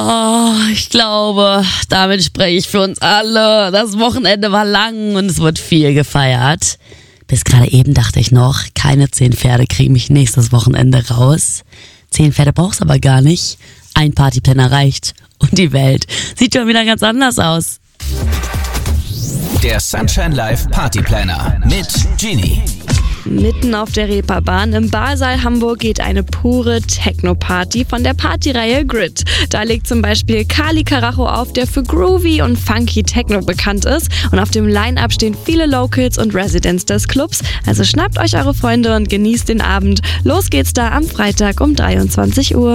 Ich glaube, damit spreche ich für uns alle. Das Wochenende war lang und es wird viel gefeiert. Bis gerade eben dachte ich noch, keine 10 Pferde kriegen mich nächstes Wochenende raus. 10 Pferde brauchst aber gar nicht. Ein Partyplanner reicht und die Welt sieht schon wieder ganz anders aus. Der Sunshine Live Partyplanner mit Genie. Mitten auf der Reeperbahn im Barsaal Hamburg geht eine pure Techno-Party von der Partyreihe Grid. Da legt zum Beispiel Kali Karacho auf, der für groovy und funky Techno bekannt ist. Und auf dem Line-Up stehen viele Locals und Residents des Clubs. Also schnappt euch eure Freunde und genießt den Abend. Los geht's da am Freitag um 23 Uhr.